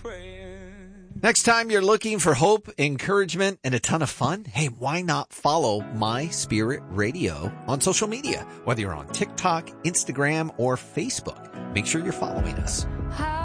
Next time you're looking for hope, encouragement, and a ton of fun, hey, why not follow My Spirit Radio on social media? Whether you're on TikTok, Instagram, or Facebook, make sure you're following us.